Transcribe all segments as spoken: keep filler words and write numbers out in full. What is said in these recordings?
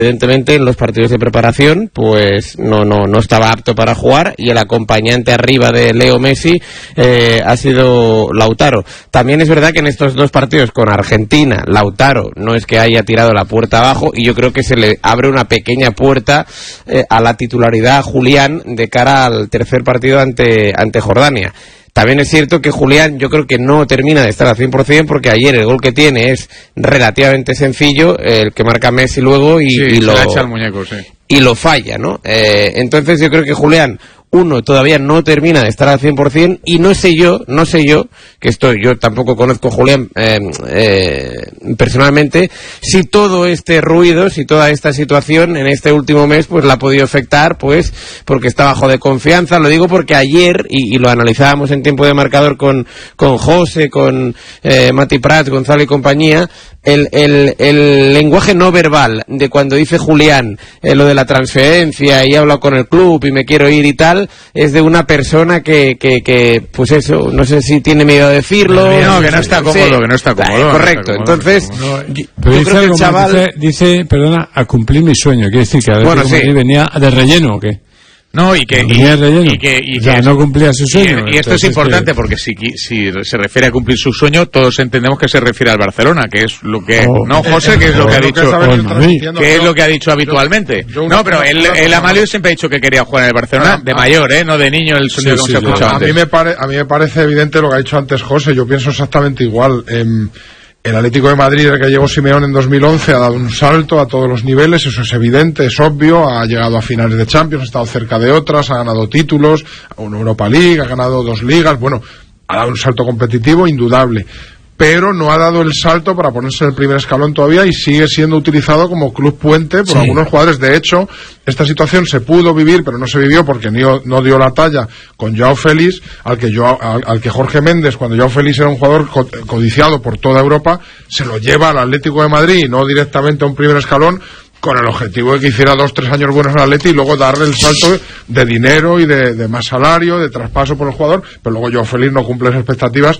Evidentemente en los partidos de preparación pues no no no estaba apto para jugar y el acompañante arriba de Leo Messi eh, ha sido Lautaro. También es verdad que en estos dos partidos con Argentina, Lautaro no es que haya tirado la puerta abajo y yo creo que se le abre una pequeña puerta eh, a la titularidad a Julián de cara al tercer partido ante ante Jordania. También es cierto que Julián yo creo que no termina de estar al cien por ciento porque ayer el gol que tiene es relativamente sencillo, el que marca Messi luego y, sí, y lo echa el muñeco, sí. y lo falla, ¿no? Eh, entonces yo creo que Julián, uno, todavía no termina de estar al cien por ciento y no sé yo, no sé yo, que esto yo tampoco conozco a Julián eh, eh, personalmente, si todo este ruido, si toda esta situación en este último mes pues la ha podido afectar, pues porque está bajo de confianza. Lo digo porque ayer, y, y lo analizábamos en tiempo de marcador con, con José, con eh, Mati Prats, Gonzalo y compañía, el, el, el lenguaje no verbal de cuando dice Julián eh, lo de la transferencia y habla con el club y me quiero ir y tal, es de una persona que, que, que pues eso, no sé si tiene miedo de decirlo. No, que no está cómodo, sí, que no está cómodo. Ah, correcto, no está cómodo, entonces, no, yo, pero yo dice creo que el chaval... dice, dice, perdona, a cumplir mi sueño, quiere decir que a bueno, sí. venía de relleno o qué. No, y que, venía y, de relleno. y que, y o sea, que no cumplía su sueño. Y, y esto es importante porque si, si se refiere a cumplir su sueño, todos entendemos que se refiere al Barcelona, que es lo que, oh, no José, que es lo que ha dicho, oh, que es lo que ha dicho habitualmente. Yo, yo no, pero él, el Amalio siempre ha dicho que quería jugar en el Barcelona, ah, de mayor, eh, no de niño, el sonido sí, que sí, hemos escuchado a, antes. A mí, me pare, a mí me parece evidente lo que ha dicho antes José, yo pienso exactamente igual. Eh, El Atlético de Madrid, el que llegó Simeone en dos mil once, ha dado un salto a todos los niveles, eso es evidente, es obvio, ha llegado a finales de Champions, ha estado cerca de otras, ha ganado títulos, una Europa League, ha ganado dos ligas, bueno, ha dado un salto competitivo indudable, pero no ha dado el salto para ponerse en el primer escalón todavía y sigue siendo utilizado como club puente por sí. algunos jugadores. De hecho, esta situación se pudo vivir, pero no se vivió porque no, no dio la talla con Joao Félix, al que, Joao, al, al que Jorge Méndez, cuando Joao Félix era un jugador codiciado por toda Europa, se lo lleva al Atlético de Madrid y no directamente a un primer escalón, con el objetivo de que hiciera dos, tres años buenos al Atleti y luego darle el salto de dinero y de, de más salario, de traspaso por el jugador, pero luego Joao Félix no cumple las expectativas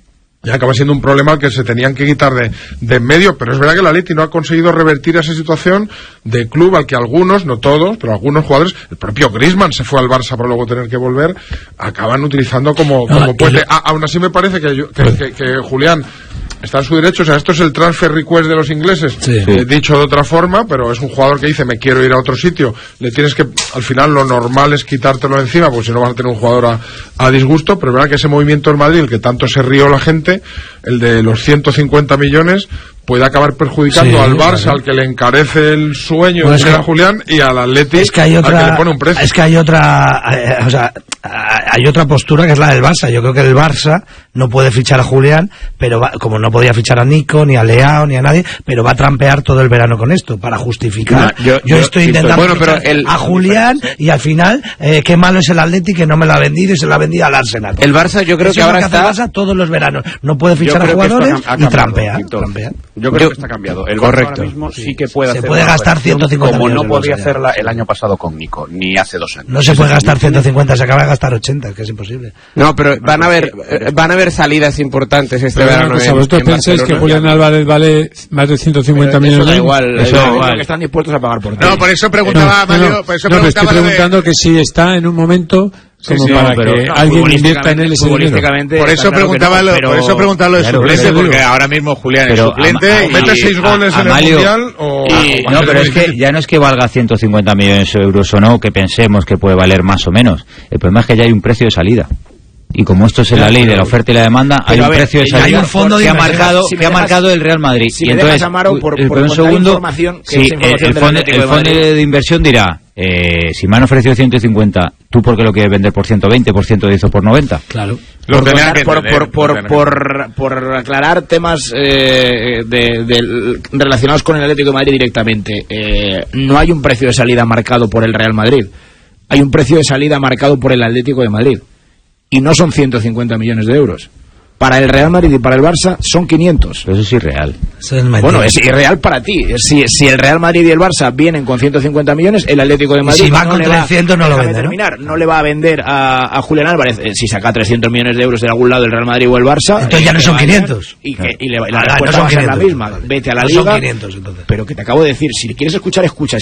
y acaba siendo un problema al que se tenían que quitar de, de en medio, pero es verdad que el Atleti no ha conseguido revertir esa situación de club al que algunos, no todos, pero algunos jugadores, el propio Griezmann se fue al Barça para luego tener que volver, acaban utilizando como, como no, puente. A, aún así me parece que, yo, que, que, que Julián está en su derecho, o sea, esto es el transfer request de los ingleses, sí. eh, dicho de otra forma, pero es un jugador que dice, me quiero ir a otro sitio, le tienes que, al final lo normal es quitártelo de encima, porque si no vas a tener un jugador a, a disgusto, pero es verdad que ese movimiento del Madrid, el que tanto se rió la gente, el de los ciento cincuenta millones, puede acabar perjudicando sí, al Barça, vale. al que le encarece el sueño de ser Julián, y al Atleti, es que hay otra, al que le pone un precio. Es que hay otra, eh, o sea, hay otra postura que es la del Barça. Yo creo que el Barça no puede fichar a Julián, pero va, como no podía fichar a Nico, ni a Leao, ni a nadie, pero va a trampear todo el verano con esto, para justificar. No, yo, yo, yo estoy yo, intentando bueno, pero el, a Julián, y al final, eh, qué malo es el Atleti que no me la ha vendido y se la ha vendido al Arsenal. El Barça yo creo Eso que ahora que está... hace el Barça todos los veranos. No puede fichar a jugadores y trampear. trampear. Yo creo yo, que está cambiado. El Barça ahora mismo sí, sí que puede se hacer puede gastar ciento cincuenta como no podía allá. hacerla el año pasado con Nico, ni hace dos años. No se puede gastar ciento cincuenta, se acaba de gastar ochenta, es que es imposible. No, pero van a haber van a haber salidas importantes este pero verano. Cosa, ¿Vosotros pensáis que Julián Álvarez vale más de ciento cincuenta millones de euros? Igual, eso da igual. Que están dispuestos a pagar por ti. No, por eso preguntaba no, Mario, no, por eso no, preguntaba estoy preguntando de... que si está en un momento como sí, sí, para pero, que no, alguien invierta en él ese dinero. Por eso preguntaba no, lo, pero, por eso preguntaba lo de claro, suplente, claro, porque ahora mismo Julián es suplente a, a, y mete seis goles a, en el Mario, mundial o, y, o no, pero es que ya no es que valga ciento cincuenta millones de euros o no, que pensemos que puede valer más o menos. El problema es que ya hay un precio de salida. Y como esto es en la ley de la oferta y la demanda, hay un ver, precio de salida un fondo que ha de marcado, si que ha marcado el Real Madrid. Si y me entonces, dejas, Amaro, por, el, por un segundo, información, que sí, es información el, fondo, el fondo de, de inversión dirá, eh, si me han ofrecido ciento cincuenta, ¿tú por qué lo quieres vender por ciento veinte, por ciento diez o por noventa? Claro. Por, por, por, por, por, por aclarar temas eh, de, de, relacionados con el Atlético de Madrid directamente, eh, no hay un precio de salida marcado por el Real Madrid, hay un precio de salida marcado por el Atlético de Madrid. Y no son ciento cincuenta millones de euros. Para el Real Madrid y para el Barça son quinientos. Pero eso es irreal. Eso es bueno, es irreal para ti. Si, si el Real Madrid y el Barça vienen con ciento cincuenta millones, el Atlético de Madrid si va no con le trescientos va, no lo vende, terminar, ¿no? no le va a vender a, a Julián Álvarez. Eh, si saca trescientos millones de euros de algún lado del Real Madrid o el Barça, entonces eh, ya no son quinientos. Y, que, y le, la ah, respuesta no son va a ser la quinientos, misma. vale. Vete a la no liga. Son quinientos, entonces. Pero que te acabo de decir, si quieres escuchar, escucha.